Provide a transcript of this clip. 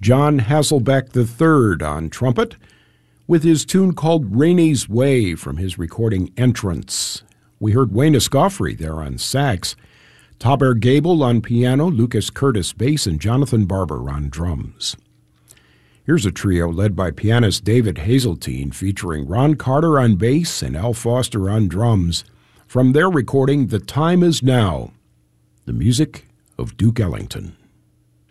John Hasselbeck III on trumpet, with his tune called Rainey's Way from his recording Entrance. We heard Wayne Escoffery there on sax, Taber Gable on piano, Lucas Curtis bass, and Jonathan Barber on drums. Here's a trio led by pianist David Hazeltine featuring Ron Carter on bass and Al Foster on drums from their recording The Time Is Now, the music of Duke Ellington.